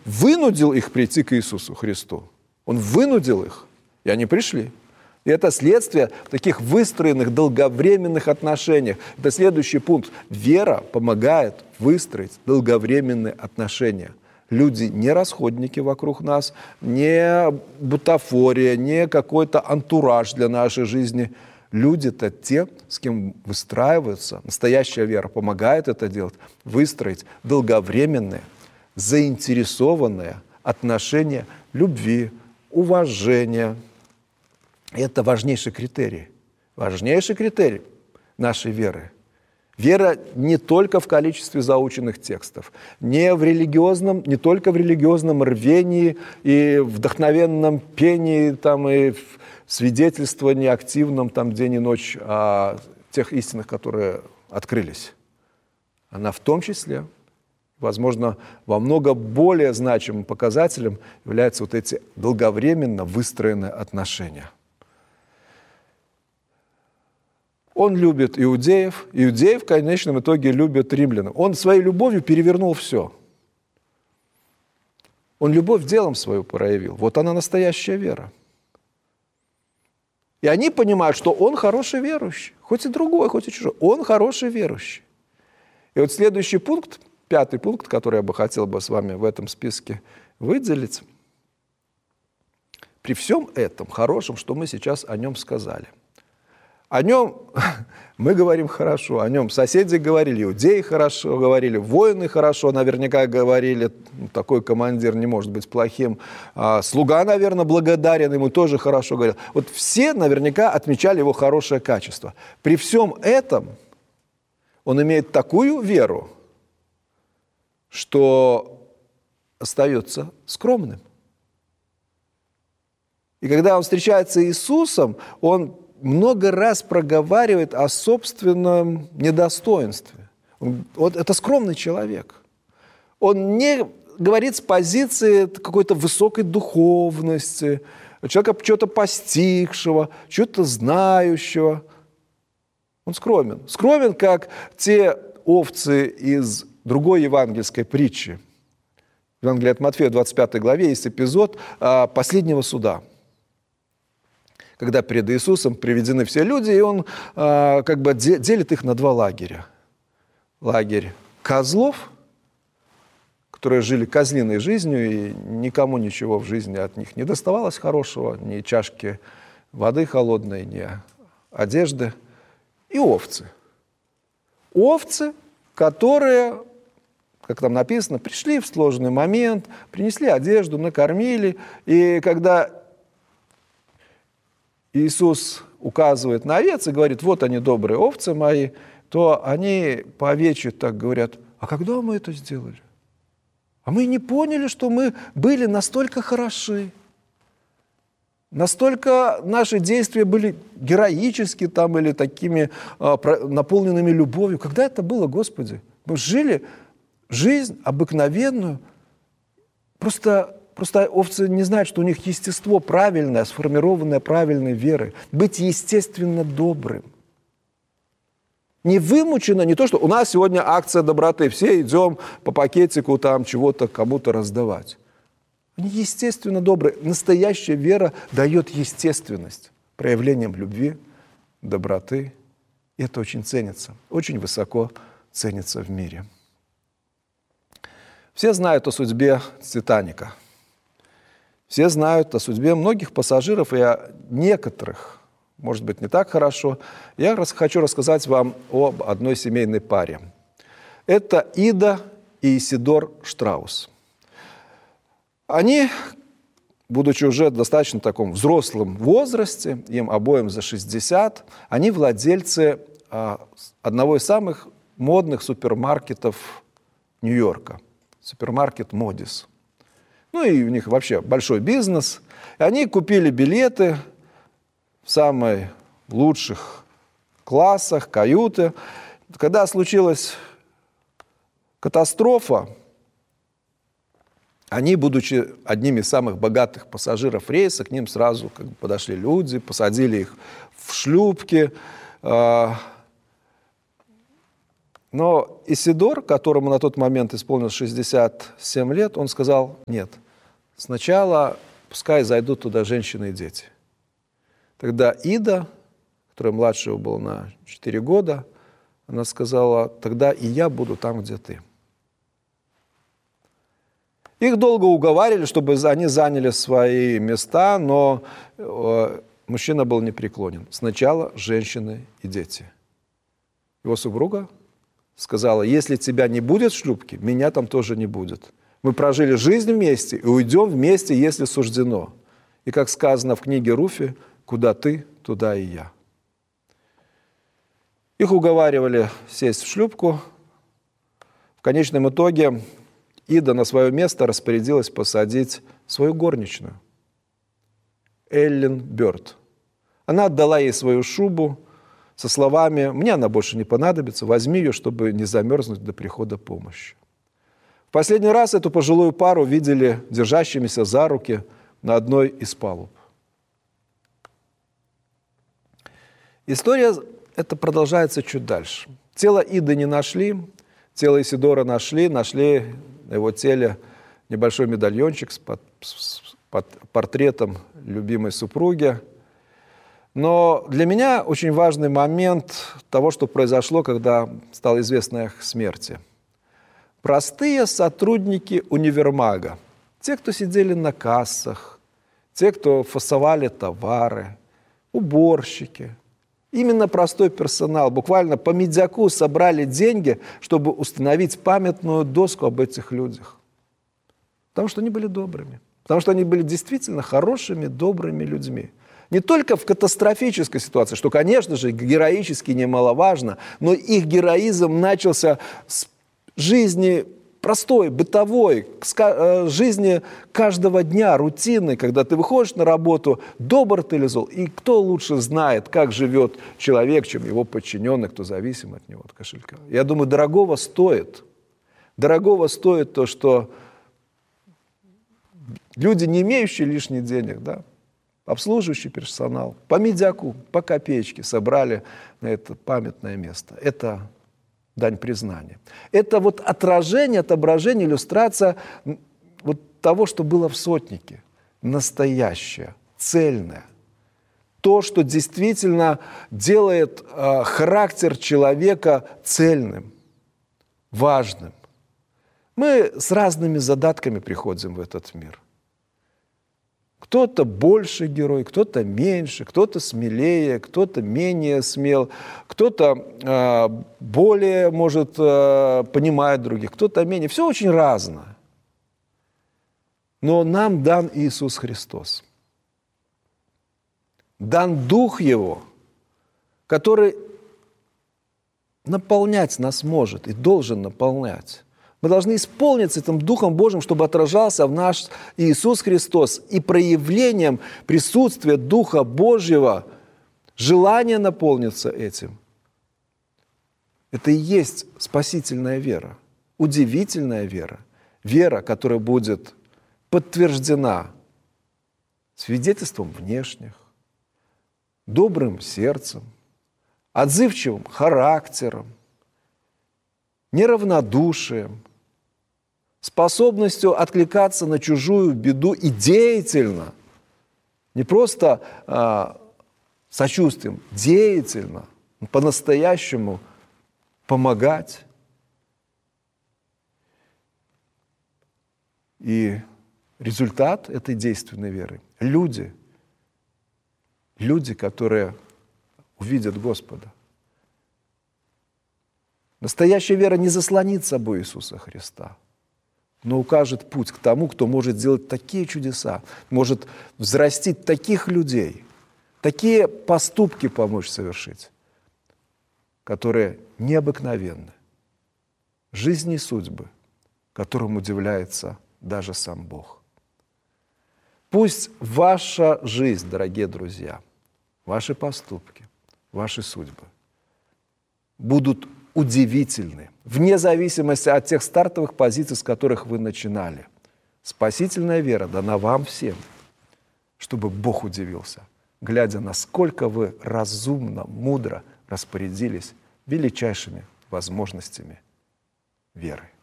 вынудил их прийти к Иисусу Христу. Он вынудил их, и они пришли. И это следствие таких выстроенных долговременных отношений. Это следующий пункт. Вера помогает выстроить долговременные отношения. Люди не расходники вокруг нас, не бутафория, не какой-то антураж для нашей жизни. Люди-то те, с кем выстраиваются. Настоящая вера помогает это делать. Выстроить долговременные, заинтересованные отношения любви, уважения. Это важнейший критерий нашей веры. Вера не только в количестве заученных текстов, не только в религиозном рвении и вдохновенном пении, там, и в свидетельствовании активном там, день и ночь о тех истинах, которые открылись. Она в том числе, возможно, во много более значимым показателем являются вот эти долговременно выстроенные отношения. Он любит иудеев в конечном итоге любит римлян. Он своей любовью перевернул все. Он любовь делом свою проявил. Вот она настоящая вера. И они понимают, что он хороший верующий. Хоть и другой, хоть и чужой. Он хороший верующий. И вот следующий пункт, 5-й пункт, который я бы хотел бы с вами в этом списке выделить. При всем этом хорошем, что мы сейчас о нем сказали. О нем мы говорим хорошо, о нем соседи говорили, иудеи хорошо говорили, воины хорошо наверняка говорили, такой командир не может быть плохим, слуга, наверное, благодарен, ему тоже хорошо говорил. Вот все наверняка отмечали его хорошее качество. При всем этом он имеет такую веру, что остается скромным. И когда он встречается с Иисусом, он много раз проговаривает о собственном недостоинстве. Это скромный человек. Он не говорит с позиции какой-то высокой духовности, человека чего-то постигшего, чего-то знающего. Он скромен. Скромен, как те овцы из другой евангельской притчи. В Евангелии от Матфея, 25 главе, есть эпизод последнего суда, когда перед Иисусом приведены все люди, и он делит их на 2 лагеря. Лагерь козлов, которые жили козлиной жизнью, и никому ничего в жизни от них не доставалось хорошего, ни чашки воды холодной, ни одежды, и овцы. Овцы, которые, как там написано, пришли в сложный момент, принесли одежду, накормили, и когда Иисус указывает на овец и говорит, вот они, добрые овцы мои, то они по овечьи так говорят, а когда мы это сделали? А мы не поняли, что мы были настолько хороши, настолько наши действия были героически там, или такими наполненными любовью. Когда это было, Господи? Мы жили жизнь обыкновенную, Просто овцы не знают, что у них естество правильное, сформированное правильной верой. Быть естественно добрым. Не вымучено, не то, что у нас сегодня акция доброты, все идем по пакетику там чего-то кому-то раздавать. Они естественно добрые. Настоящая вера дает естественность проявлением любви, доброты. И это очень ценится, очень высоко ценится в мире. Все знают о судьбе «Титаника». Все знают о судьбе многих пассажиров и о некоторых, может быть, не так хорошо. Я хочу рассказать вам об одной семейной паре. Это Ида и Исидор Штраус. Они, будучи уже в достаточно таком взрослом возрасте, им обоим за 60, они владельцы одного из самых модных супермаркетов Нью-Йорка, супермаркет «Модис». Ну и у них вообще большой бизнес. И они купили билеты в самых лучших классах, каюты. Когда случилась катастрофа, они, будучи одними из самых богатых пассажиров рейса, к ним сразу подошли люди, посадили их в шлюпки. Но Исидор, которому на тот момент исполнилось 67 лет, он сказал: нет, сначала пускай зайдут туда женщины и дети. Тогда Ида, которая младше его была на 4 года, она сказала: тогда и я буду там, где ты. Их долго уговаривали, чтобы они заняли свои места, но мужчина был непреклонен. Сначала женщины и дети. Его супруга сказала: если тебя не будет в шлюпке, меня там тоже не будет. Мы прожили жизнь вместе и уйдем вместе, если суждено. И как сказано в книге Руфи: куда ты, туда и я. Их уговаривали сесть в шлюпку. В конечном итоге Ида на свое место распорядилась посадить свою горничную, Эллен Бёрд. Она отдала ей свою шубу со словами: мне она больше не понадобится, возьми ее, чтобы не замерзнуть до прихода помощи. В последний раз эту пожилую пару видели держащимися за руки на одной из палуб. История эта продолжается чуть дальше. Тело Иды не нашли, тело Исидора нашли на его теле небольшой медальончик с портретом любимой супруги. Но для меня очень важный момент того, что произошло, когда стало известно о их смерти. Простые сотрудники универмага, те, кто сидели на кассах, те, кто фасовали товары, уборщики, именно простой персонал, буквально по медяку собрали деньги, чтобы установить памятную доску об этих людях. Потому что они были добрыми, потому что они были действительно хорошими, добрыми людьми. Не только в катастрофической ситуации, что, конечно же, героически немаловажно, но их героизм начался с жизни простой, бытовой, с жизни каждого дня, рутины, когда ты выходишь на работу, добр ты или зол. И кто лучше знает, как живет человек, чем его подчиненный, кто зависим от него, от кошелька. Я думаю, дорогого стоит то, что люди, не имеющие лишних денег, да, обслуживающий персонал, по медяку, по копеечке собрали на это памятное место. Это дань признания. Это вот отражение, отображение, иллюстрация вот того, что было в сотнике. Настоящее, цельное. То, что действительно делает характер человека цельным, важным. Мы с разными задатками приходим в этот мир. Кто-то больше герой, кто-то меньше, кто-то смелее, кто-то менее смел, кто-то более, может, понимает других, кто-то менее. Все очень разное. Но нам дан Иисус Христос. Дан Дух Его, который наполнять нас может и должен наполнять. Мы должны исполниться этим Духом Божьим, чтобы отражался в наш Иисус Христос. И проявлением присутствия Духа Божьего, желание наполниться этим, это и есть спасительная вера, удивительная вера. Вера, которая будет подтверждена свидетельством внешних, добрым сердцем, отзывчивым характером, неравнодушием, способностью откликаться на чужую беду и деятельно, не просто сочувствием, деятельно, по-настоящему помогать. И результат этой действенной веры – люди, которые увидят Господа. Настоящая вера не заслонит собой Иисуса Христа, но укажет путь к тому, кто может сделать такие чудеса, может взрастить таких людей, такие поступки помочь совершить, которые необыкновенны. Жизни и судьбы, которым удивляется даже сам Бог. Пусть ваша жизнь, дорогие друзья, ваши поступки, ваши судьбы будут удивительны, вне зависимости от тех стартовых позиций, с которых вы начинали. Спасительная вера дана вам всем, чтобы Бог удивился, глядя, насколько вы разумно, мудро распорядились величайшими возможностями веры.